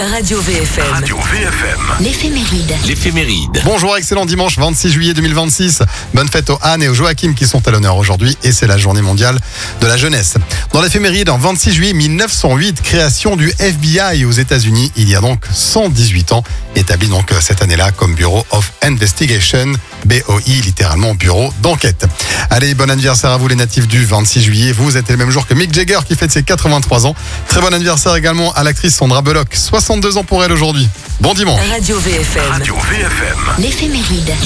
Radio VFM. Radio VFM. L'éphéméride. Bonjour, excellent dimanche 26 juillet 2026. Bonne fête aux Anne et aux Joachim qui sont à l'honneur aujourd'hui et c'est la journée mondiale de la jeunesse. Dans l'éphéméride, en 26 juillet 1908, création du FBI aux États-Unis, il y a donc 118 ans, établi donc cette année-là comme Bureau of Investigation, BOI, littéralement bureau d'enquête. Allez, bon anniversaire à vous les natifs du 26 juillet. Vous êtes le même jour que Mick Jagger qui fête ses 83 ans. Très bon anniversaire également à l'actrice Sandra Bullock, 62 ans pour elle aujourd'hui. Bon dimanche. Radio VFM. Radio VFM. L'éphéméride.